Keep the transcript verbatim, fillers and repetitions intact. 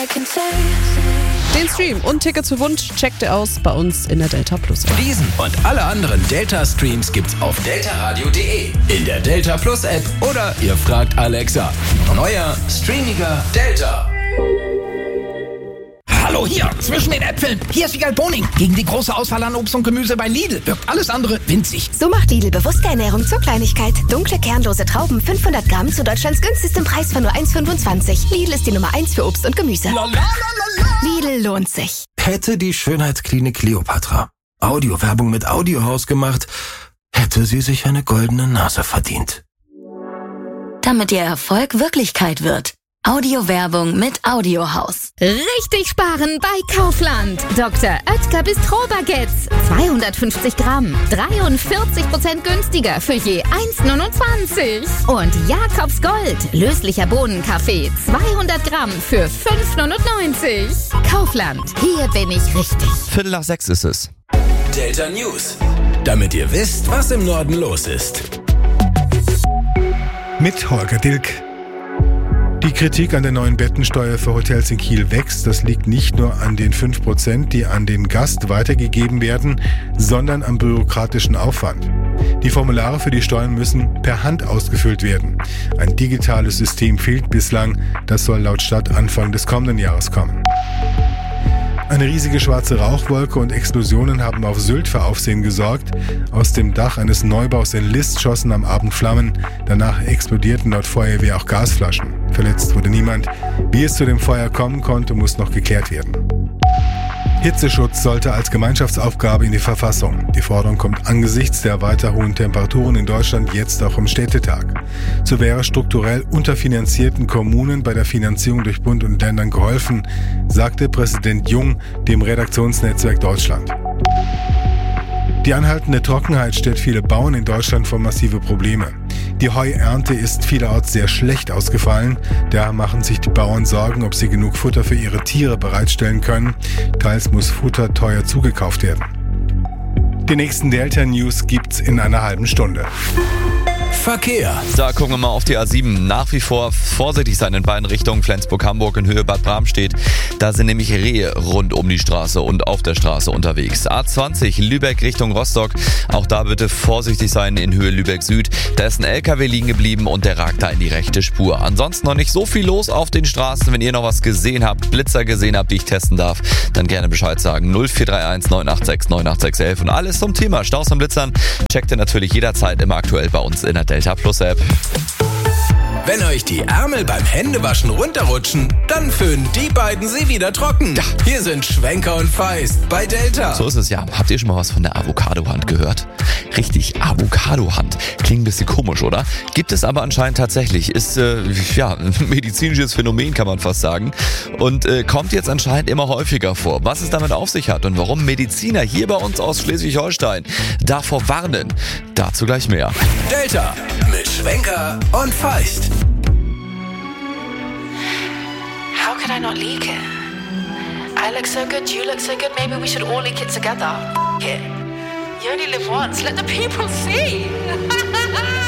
Den Stream und Tickets für Wunsch checkt ihr aus bei uns in der Delta Plus. Diesen und alle anderen Delta-Streams gibt's auf delta radio punkt de, in der Delta Plus App oder ihr fragt Alexa. Neuer, streamiger Delta. Hallo, hier, zwischen den Äpfeln. Hier ist Wiegald Boning. Gegen die große Auswahl an Obst und Gemüse bei Lidl wirkt alles andere winzig. So macht Lidl bewusste Ernährung zur Kleinigkeit. Dunkle, kernlose Trauben, fünfhundert Gramm zu Deutschlands günstigstem Preis von nur eins Komma fünfundzwanzig. Lidl ist die Nummer eins für Obst und Gemüse. Lidl lohnt sich. Hätte die Schönheitsklinik Kleopatra Audiowerbung mit Audiohaus gemacht, hätte sie sich eine goldene Nase verdient. Damit ihr Erfolg Wirklichkeit wird. Audiowerbung mit Audiohaus. Richtig sparen bei Kaufland. Doktor Oetker Bistro-Baguettes. zweihundertfünfzig Gramm. dreiundvierzig Prozent günstiger für je eins Komma neunundzwanzig. Und Jakobs Gold. Löslicher Bohnenkaffee. zweihundert Gramm für fünf Komma neunundneunzig. Kaufland. Hier bin ich richtig. Viertel nach sechs ist es. Delta News. Damit ihr wisst, was im Norden los ist. Mit Holger Dilk. Die Kritik an der neuen Bettensteuer für Hotels in Kiel wächst. Das liegt nicht nur an den fünf Prozent, die an den Gast weitergegeben werden, sondern am bürokratischen Aufwand. Die Formulare für die Steuern müssen per Hand ausgefüllt werden. Ein digitales System fehlt bislang. Das soll laut Stadt Anfang des kommenden Jahres kommen. Eine riesige schwarze Rauchwolke und Explosionen haben auf Sylt für Aufsehen gesorgt. Aus dem Dach eines Neubaus in List schossen am Abend Flammen. Danach explodierten laut Feuerwehr auch Gasflaschen. Verletzt wurde niemand. Wie es zu dem Feuer kommen konnte, muss noch geklärt werden. Hitzeschutz sollte als Gemeinschaftsaufgabe in die Verfassung. Die Forderung kommt angesichts der weiter hohen Temperaturen in Deutschland jetzt auch im Städtetag. So wäre strukturell unterfinanzierten Kommunen bei der Finanzierung durch Bund und Ländern geholfen, sagte Präsident Jung dem Redaktionsnetzwerk Deutschland. Die anhaltende Trockenheit stellt viele Bauern in Deutschland vor massive Probleme. Die Heuernte ist vielerorts sehr schlecht ausgefallen. Daher machen sich die Bauern Sorgen, ob sie genug Futter für ihre Tiere bereitstellen können. Teils muss Futter teuer zugekauft werden. Die nächsten Delta News gibt's in einer halben Stunde. Verkehr. Da gucken wir mal auf die A sieben. Nach wie vor vorsichtig sein in beiden Richtungen. Flensburg-Hamburg in Höhe Bad Bramstedt. Da sind nämlich Rehe rund um die Straße und auf der Straße unterwegs. A zwanzig Lübeck Richtung Rostock. Auch da bitte vorsichtig sein in Höhe Lübeck Süd. Da ist ein L K W liegen geblieben und der ragt da in die rechte Spur. Ansonsten noch nicht so viel los auf den Straßen. Wenn ihr noch was gesehen habt, Blitzer gesehen habt, die ich testen darf, dann gerne Bescheid sagen. null vier drei eins neun acht sechs neun acht sechs elf. Und alles zum Thema Staus und Blitzern checkt ihr natürlich jederzeit immer aktuell bei uns in der Delta Plus App. Wenn euch die Ärmel beim Händewaschen runterrutschen, dann föhnen die beiden sie wieder trocken. Ja. Hier sind Schwenker und Feist bei Delta. So ist es ja. Habt ihr schon mal was von der Avocado-Hand gehört? Richtig, Avocado-Hand. Klingt ein bisschen komisch, oder? Gibt es aber anscheinend tatsächlich. Ist äh, ja ein medizinisches Phänomen, kann man fast sagen. Und äh, kommt jetzt anscheinend immer häufiger vor. Was es damit auf sich hat und warum Mediziner hier bei uns aus Schleswig-Holstein davor warnen, dazu gleich mehr. Delta mit Schwenker und Feist. How could I not leak it? I look so good, you look so good, maybe we should all leak it together. F- it. You only live once, let the people see.